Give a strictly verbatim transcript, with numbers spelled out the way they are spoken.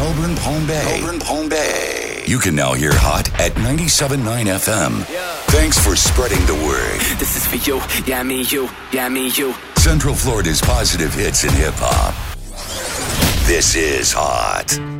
Melbourne, Palm Bay. Melbourne, Palm Bay. You can now hear Hot at ninety-seven point nine F M. Yeah. Thanks for spreading the word. This is for you, yeah, me, you, yeah, me, you. Central Florida's positive hits in hip-hop. This is Hot.